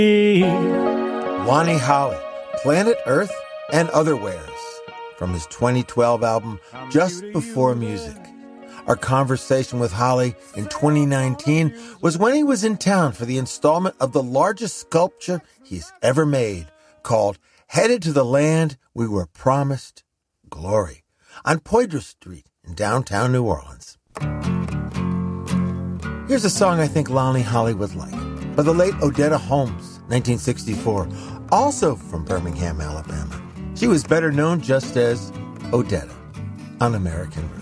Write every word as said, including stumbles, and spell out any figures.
Lonnie Holley, Planet Earth and Otherwheres, from his twenty twelve album, Just Before Music. Our conversation with Holley in twenty nineteen was when he was in town for the installment of the largest sculpture he's ever made, called Headed to the Land We Were Promised Glory, on Poydras Street in downtown New Orleans. Here's a song I think Lonnie Holley would like, by the late Odetta Holmes, nineteen sixty-four, also from Birmingham, Alabama. She was better known just as Odetta on American Roots.